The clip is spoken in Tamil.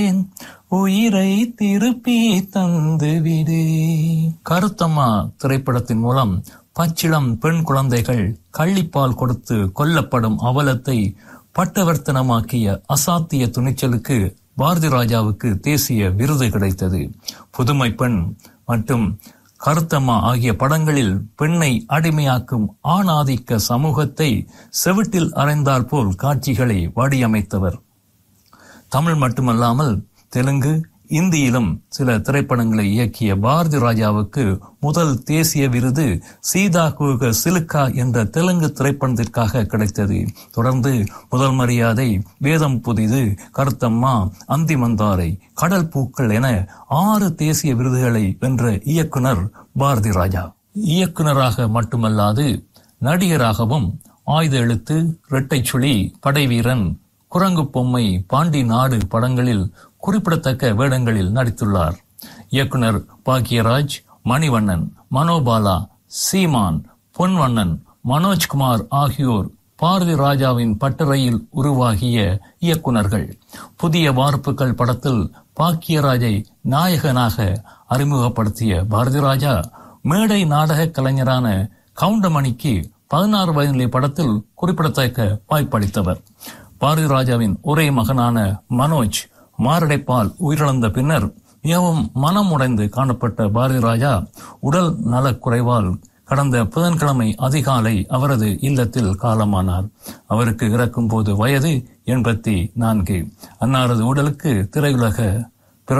உயிரை திருப்பி தந்துவிடு. கருத்தம்மா திரைப்படத்தின் மூலம் பச்சிளம் பெண் குழந்தைகள் கள்ளிப்பால் கொடுத்து கொல்லப்படும் அவலத்தை பட்டவர்த்தனமாக்கிய அசாத்திய துணிச்சலுக்கு பாரதி ராஜாவுக்கு தேசிய விருது கிடைத்தது. புதுமை பெண் மற்றும் கருத்தம்மா ஆகிய படங்களில் பெண்ணை அடிமையாக்கும் ஆணாதிக்க சமூகத்தை செவிட்டில் அறைந்தால் போல் காட்சிகளை வடிவமைத்தவர். தமிழ் மட்டுமல்லாமல் தெலுங்கு, இந்தியிலும் சில திரைப்படங்களை இயக்கிய பாரதி ராஜாவுக்கு முதல் தேசிய விருது சீதா குக சிலுக்கா என்ற தெலுங்கு திரைப்படத்திற்காக கிடைத்தது. தொடர்ந்து முதல் மரியாதை, வேதம் புதிது, கருத்தம்மா, அந்திமந்தாரை, கடல் பூக்கள் என 6 தேசிய விருதுகளை வென்ற இயக்குனர் பாரதி ராஜா. இயக்குனராக மட்டுமல்லாது நடிகராகவும் ஆயுத எழுத்து, இரட்டைச்சுழி, படைவீரன், குரங்கு பொம்மை, பாண்டி நாடு படங்களில் குறிப்பிடத்தக்க வேடங்களில் நடித்துள்ளார். இயக்குனர் பாக்யராஜ், மணிவண்ணன், மனோபாலா, சீமான், பொன்வண்ணன், மனோஜ்குமார் ஆகியோர் பாரதி ராஜாவின் பட்டறையில் உருவாகிய இயக்குனர்கள். புதிய வார்ப்புகள் படத்தில் பாக்யராஜை நாயகனாக அறிமுகப்படுத்திய பாரதி ராஜா மேடை நாடக கலைஞரான கவுண்டமணிக்கு 16 வயதிலே படத்தில் குறிப்பிடத்தக்க வாய்ப்பளித்தவர். பாரதி ராஜாவின் ஒரே மகனான மனோஜ் மாரடைப்பால் உயிரிழந்த பின்னர் மிகவும் மனம் உடைந்து காணப்பட்ட பாரதி ராஜா உடல் நலக்குறைவால் கடந்த புதன்கிழமை அதிகாலை அவரது இல்லத்தில் காலமானார். அவருக்கு இறக்கும் போது வயது 84. அன்னாரது உடலுக்கு திரையுலக